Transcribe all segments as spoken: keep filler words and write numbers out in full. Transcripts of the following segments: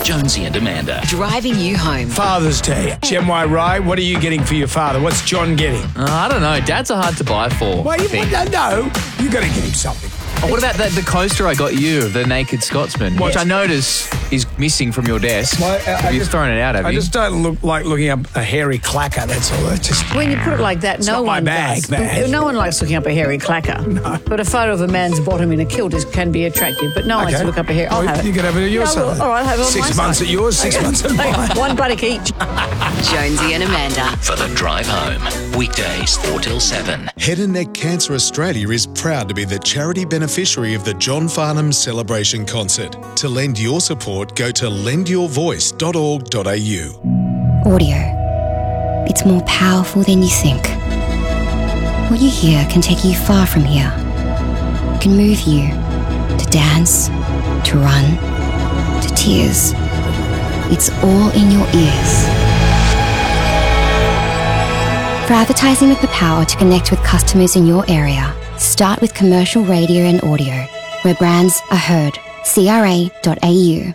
Jonesy and Amanda. Driving you home. Father's Day. Gen Y Rye, what are you getting for your father? What's John getting? Uh, I don't know. Dads are hard to buy for. Well, you, no, no, you got to get him something. Oh, what about the, the coaster I got you, the Naked Scotsman, What? which I notice is missing from your desk. Well, I- I have you just- thrown it out, have I you? just don't look like looking up a hairy clacker, that's all. It's just, When you put it like that, It's no not my one bag, does. bag. No one likes looking up a hairy clacker. No. But a photo of a man's bottom in a kilt is, can be attractive. But no one likes to look up a hair. I'll Well, have it. You can have it at your No, side. all right, I'll have it on Six my months side. at yours, six months at mine. One buttock each. Jonesy and Amanda. For the drive home. Weekdays four till seven. Head and Neck Cancer Australia is proud to be the charity beneficiary of the John Farnham Celebration Concert. To lend your support, go to lend your voice dot org dot a u. Audio. It's more powerful than you think. What you hear can take you far from here. It can move you to dance, to run, to tears. It's all in your ears. For advertising with the power to connect with customers in your area, start with commercial radio and audio, where brands are heard. C R A dot A U.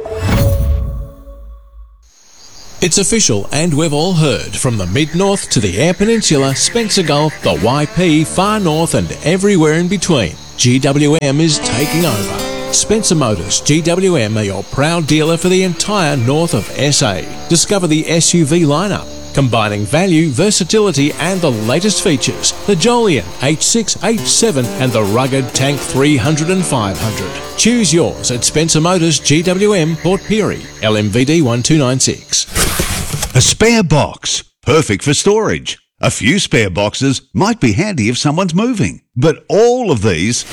It's official, and we've all heard, from the Mid-North to the Eyre Peninsula, Spencer Gulf, the Y P, Far North and everywhere in between. G W M is taking over. Spencer Motors G W M are your proud dealer for the entire north of S A. Discover the S U V lineup, combining value, versatility and the latest features. The Jolion H six, H seven and the rugged Tank three hundred and five hundred. Choose yours at Spencer Motors G W M, Port Pirie, L M V D one two nine six. A spare box, perfect for storage. A few spare boxes might be handy if someone's moving, but all of these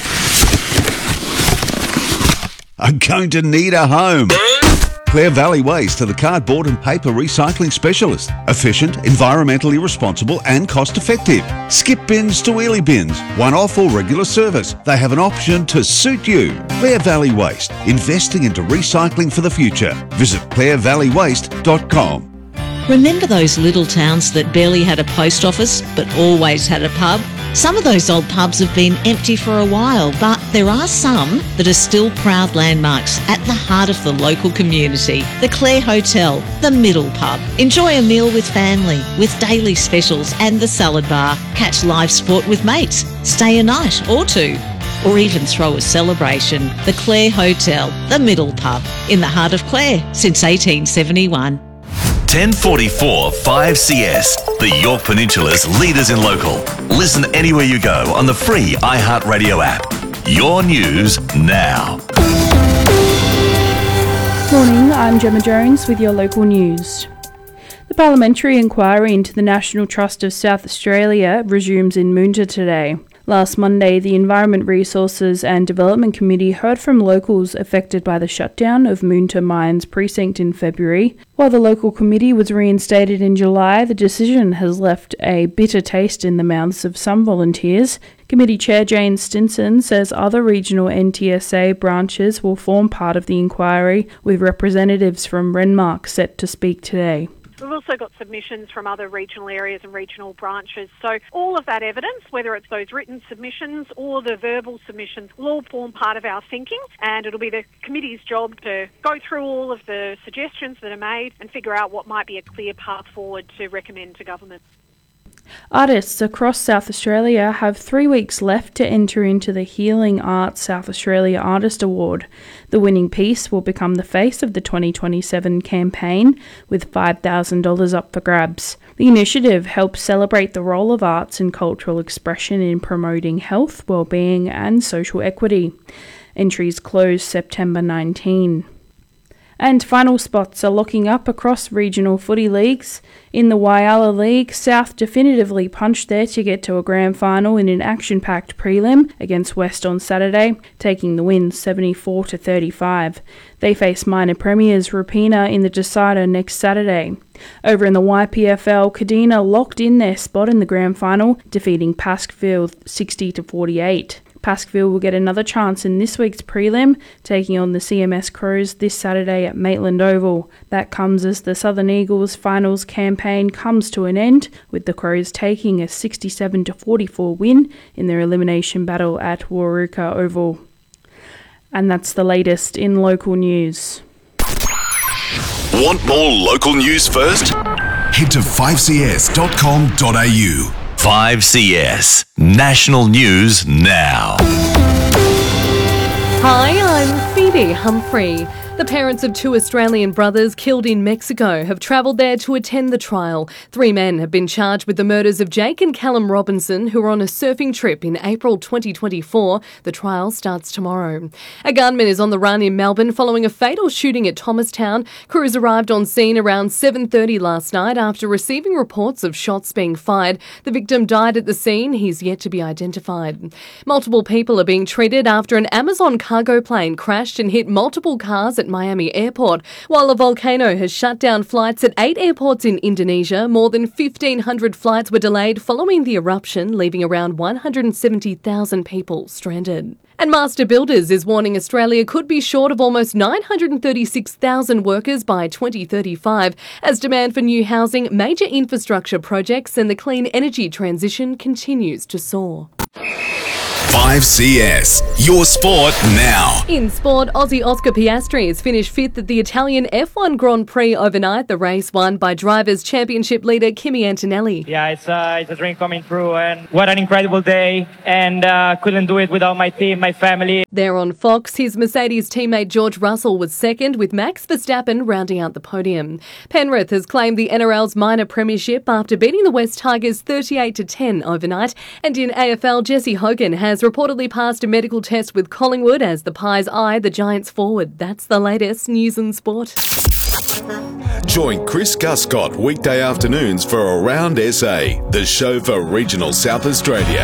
are going to need a home. Clare Valley Waste are the cardboard and paper recycling specialist. Efficient, environmentally responsible and cost effective. Skip bins to wheelie bins, one-off or regular service. They have an option to suit you. Clare Valley Waste, investing into recycling for the future. Visit clare valley waste dot com. Remember those little towns that barely had a post office but always had a pub? Some of those old pubs have been empty for a while, but there are some that are still proud landmarks at the heart of the local community. The Clare Hotel, the Middle Pub. Enjoy a meal with family, with daily specials and the salad bar. Catch live sport with mates. Stay a night or two. Or even throw a celebration. The Clare Hotel, the Middle Pub, in the heart of Clare since eighteen seventy-one. ten forty-four five C S, the York Peninsula's leaders in local. Listen anywhere you go on the free iHeartRadio app. Your news now. Morning, I'm Gemma Jones with your local news. The parliamentary inquiry into the National Trust of South Australia resumes in Moonta today. Last Monday, the Environment Resources and Development Committee heard from locals affected by the shutdown of Moonta Mines Precinct in February. While the local committee was reinstated in July, the decision has left a bitter taste in the mouths of some volunteers. Committee Chair Jane Stinson says other regional N T S A branches will form part of the inquiry, with representatives from Renmark set to speak today. We've also got submissions from other regional areas and regional branches. So all of that evidence, whether it's those written submissions or the verbal submissions, will all form part of our thinking, and it'll be the committee's job to go through all of the suggestions that are made and figure out what might be a clear path forward to recommend to government. Artists across South Australia have three weeks left to enter into the Healing Arts South Australia Artist Award. The winning piece will become the face of the twenty twenty-seven campaign, with five thousand dollars up for grabs. The initiative helps celebrate the role of arts and cultural expression in promoting health, well-being and social equity. Entries close September nineteenth. And final spots are locking up across regional footy leagues. In the Whyalla League, South definitively punched their ticket to a grand final in an action-packed prelim against West on Saturday, taking the win seventy-four to thirty-five. They face minor premiers Rapina in the decider next Saturday. Over in the Y P F L, Kadina locked in their spot in the grand final, defeating Paskville sixty to forty-eight. Paskville will get another chance in this week's prelim, taking on the C M S Crows this Saturday at Maitland Oval. That comes as the Southern Eagles finals campaign comes to an end, with the Crows taking a sixty-seven to forty-four win in their elimination battle at Warooka Oval. And that's the latest in local news. Want more local news first? Head to five c s dot com dot a u. five C S. National News Now. Hi, I'm Phoebe Humphrey. The parents of two Australian brothers killed in Mexico have travelled there to attend the trial. Three men have been charged with the murders of Jake and Callum Robinson, who were on a surfing trip in April twenty twenty-four. The trial starts tomorrow. A gunman is on the run in Melbourne following a fatal shooting at Thomastown. Crews arrived on scene around seven thirty last night after receiving reports of shots being fired. The victim died at the scene. He's yet to be identified. Multiple people are being treated after an Amazon cargo plane crashed and hit multiple cars at Miami Airport. While a volcano has shut down flights at eight airports in Indonesia, more than fifteen hundred flights were delayed following the eruption, leaving around one hundred seventy thousand people stranded. And Master Builders is warning Australia could be short of almost nine hundred thirty-six thousand workers by twenty thirty-five as demand for new housing, major infrastructure projects and the clean energy transition continues to soar. five C S. Your sport now. In sport, Aussie Oscar Piastri has finished fifth at the Italian F one Grand Prix overnight. The race won by Drivers' Championship leader Kimi Antonelli. Yeah, it's, uh, it's a dream coming true, and what an incredible day, and uh, couldn't do it without my team, my family. There on Fox, his Mercedes teammate George Russell was second, with Max Verstappen rounding out the podium. Penrith has claimed the N R L's minor premiership after beating the West Tigers thirty-eight to ten overnight. And in A F L, Jesse Hogan has reportedly passed a medical test with Collingwood as the Pies eye the Giants forward. That's the latest news and sport. Join Chris Guscott weekday afternoons for Around S A, the show for regional South Australia.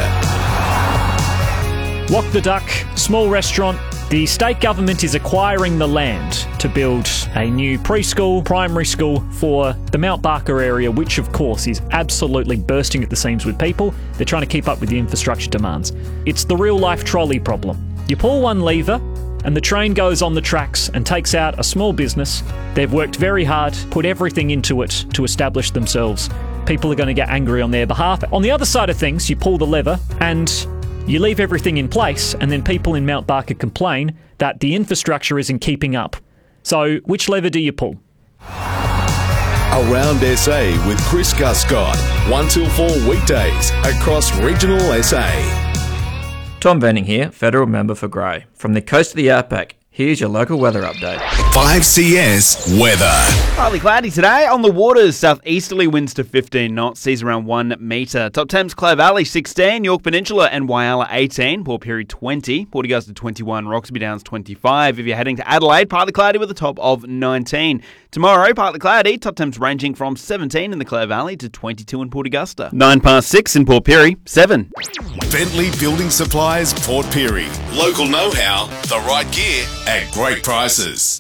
Walk the Duck, small restaurant. The state government is acquiring the land to build a new preschool, primary school for the Mount Barker area, which of course is absolutely bursting at the seams with people. They're trying to keep up with the infrastructure demands. It's the real life trolley problem. You pull one lever and the train goes on the tracks and takes out a small business. They've worked very hard, put everything into it to establish themselves. People are going to get angry on their behalf. On the other side of things, you pull the lever and you leave everything in place, and then people in Mount Barker complain that the infrastructure isn't keeping up. So, which lever do you pull? Around S A with Chris Guscott, one till four weekdays across regional S A. Tom Venning here, Federal Member for Grey. From the coast of the Outback, here's your local weather update. five C S weather. Partly cloudy today. On the waters, southeasterly winds to fifteen knots, seas around one metre. Top Thames, Clare Valley sixteen, York Peninsula and Whyalla eighteen, Port Pirie twenty, Port Augusta twenty-one, Roxby Downs twenty-five. If you're heading to Adelaide, partly cloudy with a top of nineteen. Tomorrow, partly cloudy, top temps ranging from seventeen in the Clare Valley to twenty-two in Port Augusta. nine past six in Port Pirie, seven. Bentley Building Supplies, Port Pirie. Local know-how, the right gear at great prices.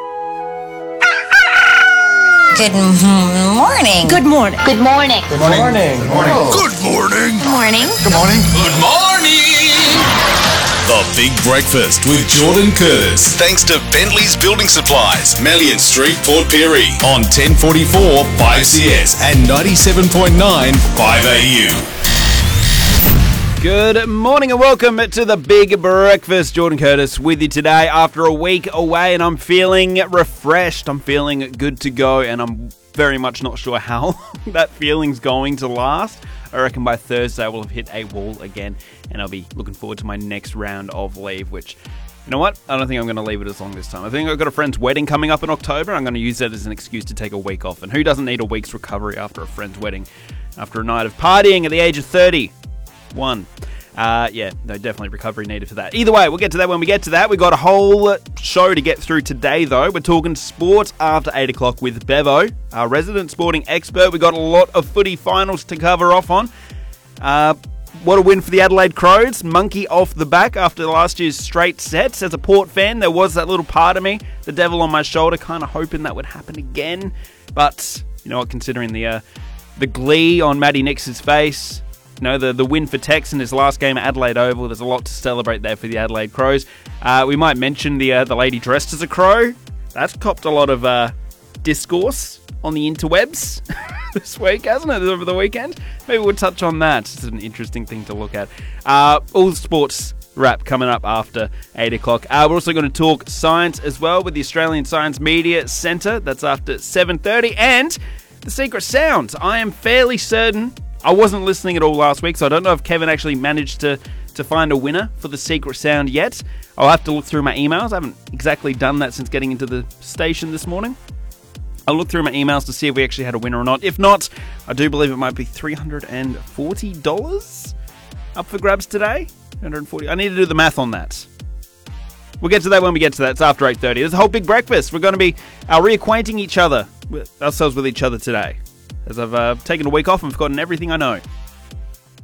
Good morning. Good morning. Good morning. Good morning. Good morning. Good morning. Good morning. Good morning. Good morning. The Big Breakfast with Jordan Curtis. Thanks to Bentley's Building Supplies, Melian Street, Port Pirie. On ten forty-four five C S and ninety-seven point nine five A U. Good morning and welcome to the Big Breakfast. Jordan Curtis with you today after a week away, and I'm feeling refreshed. I'm feeling good to go, and I'm very much not sure how that feeling's going to last. I reckon by Thursday we'll have hit a wall again, and I'll be looking forward to my next round of leave, which, you know what? I don't think I'm going to leave it as long this time. I think I've got a friend's wedding coming up in October. I'm going to use that as an excuse to take a week off, and who doesn't need a week's recovery after a friend's wedding, after a night of partying at the age of thirty? One. Uh, yeah, no, definitely recovery needed for that. Either way, we'll get to that when we get to that. We've got a whole show to get through today, though. We're talking sports after eight o'clock with Bevo, our resident sporting expert. We've got a lot of footy finals to cover off on. Uh, what a win for the Adelaide Crows. Monkey off the back after last year's straight sets. As a Port fan, there was that little part of me, the devil on my shoulder, kind of hoping that would happen again. But, you know what, considering the, uh, the glee on Matty Nix's face, you know, the, the win for Tex in his last game at Adelaide Oval. There's a lot to celebrate there for the Adelaide Crows. Uh, we might mention the uh, the lady dressed as a crow. That's copped a lot of uh, discourse on the interwebs this week, hasn't it, over the weekend? Maybe we'll touch on that. It's an interesting thing to look at. Uh, all the sports wrap coming up after eight o'clock. Uh, we're also going to talk science as well with the Australian Science Media Centre. That's after seven thirty. And the secret sound. I am fairly certain, I wasn't listening at all last week, so I don't know if Kevin actually managed to, to find a winner for the secret sound yet. I'll have to look through my emails. I haven't exactly done that since getting into the station this morning. I'll look through my emails to see if we actually had a winner or not. If not, I do believe it might be three hundred forty dollars up for grabs today. three hundred forty dollars. I need to do the math on that. We'll get to that when we get to that. It's after eight thirty. There's a whole big breakfast. We're going to be uh, reacquainting each other, with, ourselves with each other today. As I've uh, taken a week off and forgotten everything I know.